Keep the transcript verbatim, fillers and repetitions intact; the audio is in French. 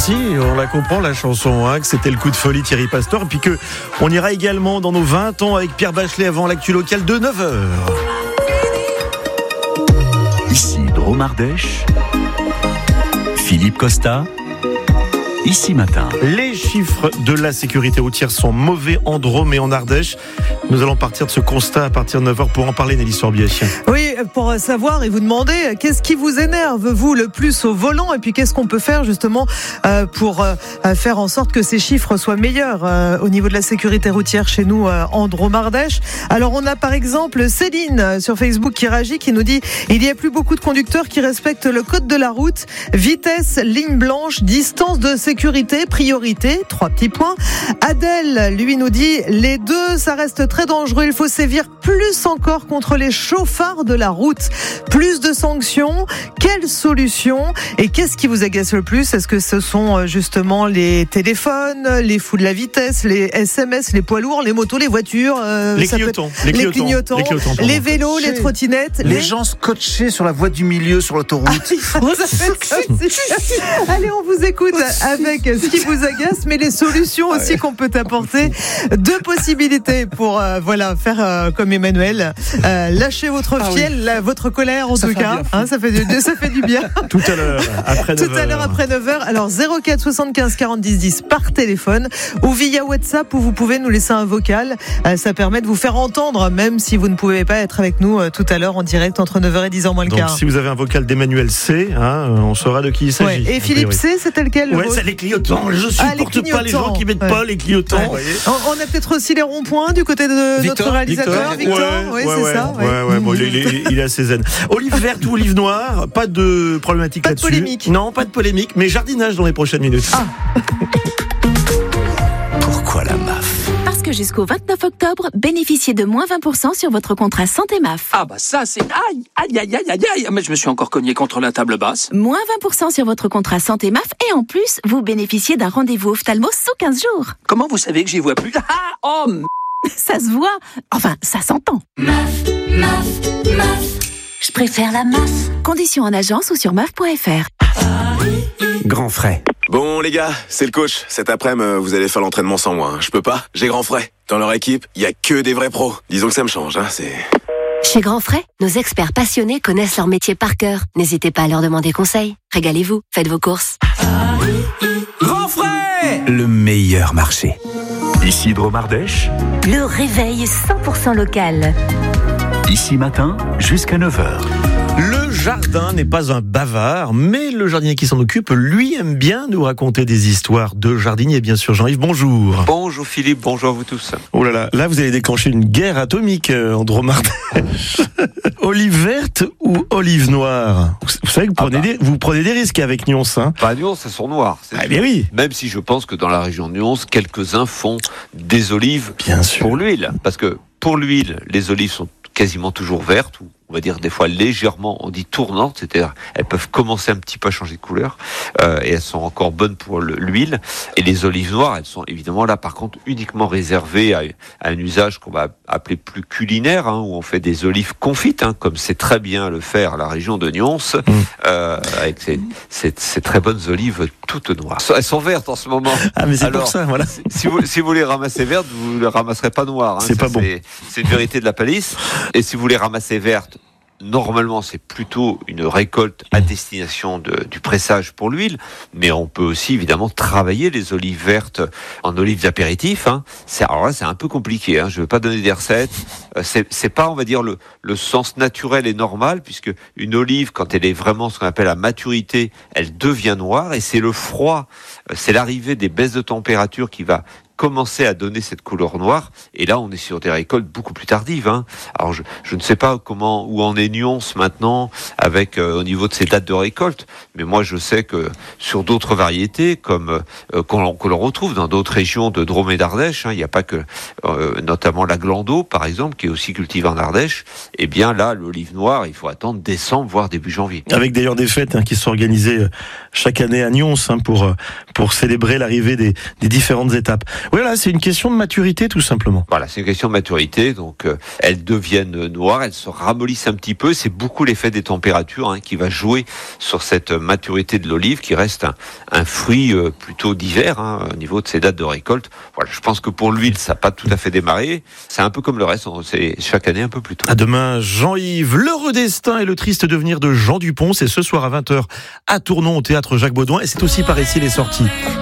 si, on la comprend la chanson, hein, que c'était le coup de folie Thierry Pastor, et puis que on ira également dans nos vingt ans avec Pierre Bachelet avant l'actu locale de neuf heures. Ici Drôme Ardèche, Philippe Costa. Ici Matin. Les chiffres de la sécurité routière sont mauvais en Drôme et en Ardèche. Nous allons partir de ce constat à partir de neuf heures pour en parler, Nelly Sorbier. Oui, pour savoir et vous demander qu'est-ce qui vous énerve, vous, le plus au volant, et puis qu'est-ce qu'on peut faire justement euh, pour euh, faire en sorte que ces chiffres soient meilleurs euh, au niveau de la sécurité routière chez nous euh, en Drôme Ardèche. Alors on a par exemple Céline sur Facebook qui réagit, qui nous dit « Il n'y a plus beaucoup de conducteurs qui respectent le code de la route, vitesse, ligne blanche, distance de sécurité, priorité, trois petits points. » Adèle, lui, nous dit « Les deux, ça reste très dangereux, il faut sévir plus encore contre les chauffards de la route. Plus de sanctions, quelle solution? Et qu'est-ce qui vous agace le plus? Est-ce que ce sont justement les téléphones, les fous de la vitesse, les S M S, les poids lourds, les motos, les voitures, euh, les, clignotants, les, les, clignotants, les clignotants, les vélos, les trottinettes, les, les gens scotchés sur la voie du milieu sur l'autoroute. Ah, vous Allez, on vous écoute avec ce qui vous agace, mais les solutions aussi qu'on peut apporter. Deux possibilités pour euh, voilà faire euh, comme Emmanuel, euh, lâcher votre ah fiel, oui. la, votre colère en ça tout cas. Hein, ça fait du, ça fait du bien. Tout à l'heure après neuf heures. Tout à l'heure après neuf heures. Alors zéro quatre soixante-quinze quarante dix dix par téléphone ou via WhatsApp où vous pouvez nous laisser un vocal. Euh, ça permet de vous faire entendre, même si vous ne pouvez pas être avec nous euh, tout à l'heure en direct entre neuf heures et dix heures moins le Donc, quart. si vous avez un vocal d'Emmanuel C, hein, on saura de qui il s'agit. Ouais. Et Philippe C, c'était lequel? Ouais, c'est les clignotants. Je supporte ah, les clignotants. pas les gens qui mettent ouais. pas les clignotants. Ouais. On, on a peut-être aussi les ronds-points du côté de Victor, notre réalisateur, Victor. Victor. Ouais, ouais, c'est ouais, ça. Ouais, ouais, ouais. Bon, il, est, il est assez zen. Olive verte ou olive noire, pas de problématique pas là-dessus. Pas de polémique. Non, pas de polémique, mais jardinage dans les prochaines minutes. Ah. Pourquoi la M A F? Parce que jusqu'au vingt-neuf octobre, bénéficiez de moins vingt pour cent sur votre contrat santé M A F. Ah bah ça c'est... Aïe, aïe, aïe, aïe, aïe, aïe. Mais je me suis encore cogné contre la table basse. Moins vingt pour cent sur votre contrat santé M A F et en plus, vous bénéficiez d'un rendez-vous ophtalmo sous quinze jours. Comment vous savez que j'y vois plus? Ah, oh m... Ça se voit. Enfin, ça s'entend. M A F, M A F, M A F. Je préfère la M A F. Conditions en agence ou sur M A F point F R. Grand frais. Bon les gars, c'est le coach. Cet après-midi, vous allez faire l'entraînement sans moi. Hein. Je peux pas, j'ai Grand Frais. Dans leur équipe, il y a que des vrais pros. Disons que ça me change, hein, c'est... Chez Grand Frais, nos experts passionnés connaissent leur métier par cœur. N'hésitez pas à leur demander conseil. Régalez-vous, faites vos courses. Grand Frais, le meilleur marché. Ici Drôme Ardèche. Le réveil cent pour cent local. Ici Matin, jusqu'à neuf heures. Le jardin n'est pas un bavard, mais le jardinier qui s'en occupe, lui, aime bien nous raconter des histoires de jardinier, bien sûr. Jean-Yves, bonjour. Bonjour Philippe, bonjour à vous tous. Oh là là, là vous allez déclencher une guerre atomique euh, en Drôme Ardèche. Olive verte ou olive noire? Vous savez que vous prenez, ah bah. des, vous prenez des risques avec Nyons, hein? Bah Nyons, ça sont noirs. Ah bien oui. Même si je pense que dans la région de Nyons, quelques-uns font des olives bien sûr. Pour l'huile. Parce que pour l'huile, les olives sont quasiment toujours vertes, ou on va dire des fois légèrement, on dit tournantes, c'est-à-dire elles peuvent commencer un petit peu à changer de couleur, euh, et elles sont encore bonnes pour le, l'huile. Et les olives noires, elles sont évidemment là par contre uniquement réservées à, à un usage qu'on va appeler plus culinaire, hein, où on fait des olives confites, hein, comme c'est très bien le faire à la région de Nyons, mmh. euh, avec ces, ces, ces très bonnes olives toutes noires. Elles sont vertes en ce moment. Ah mais c'est Alors, pour ça, voilà. Si vous, si vous les ramassez vertes, vous les ramasserez pas noires. Hein, c'est ça, pas bon. C'est, c'est une vérité de la palisse. Et si vous les ramassez vertes, normalement, c'est plutôt une récolte à destination de, du pressage pour l'huile, mais on peut aussi évidemment travailler les olives vertes en olives d'apéritif. Hein. C'est, alors là, c'est un peu compliqué. Hein. Je ne veux pas donner des recettes. C'est, c'est pas, on va dire, le, le sens naturel et normal, puisque une olive, quand elle est vraiment ce qu'on appelle à maturité, elle devient noire, et c'est le froid, c'est l'arrivée des baisses de température qui va commencer à donner cette couleur noire, et là on est sur des récoltes beaucoup plus tardives. Hein. Alors je, je ne sais pas comment où en est Nyons maintenant avec euh, au niveau de ces dates de récolte, mais moi je sais que sur d'autres variétés comme euh, qu'on, que l'on retrouve dans d'autres régions de Drôme et d'Ardèche, hein, il n'y a pas que euh, notamment la Glando par exemple qui est aussi cultivée en Ardèche. Et bien là l'olive noire il faut attendre décembre voire début janvier. Avec d'ailleurs des fêtes hein, qui sont organisées chaque année à Nyons hein, pour pour célébrer l'arrivée des, des différentes étapes. Voilà, c'est une question de maturité tout simplement. Voilà, c'est une question de maturité. Donc, euh, elles deviennent noires, elles se ramollissent un petit peu. C'est beaucoup l'effet des températures hein, qui va jouer sur cette maturité de l'olive, qui reste un, un fruit euh, plutôt d'hiver hein, au niveau de ses dates de récolte. Voilà, je pense que pour l'huile, ça n'a pas tout à fait démarré. C'est un peu comme le reste, c'est chaque année un peu plus tôt. À demain, Jean-Yves. L'heureux destin et le triste devenir de Jean Dupont, c'est ce soir à vingt heures à Tournon au théâtre Jacques Baudouin, et c'est aussi par ici les sorties.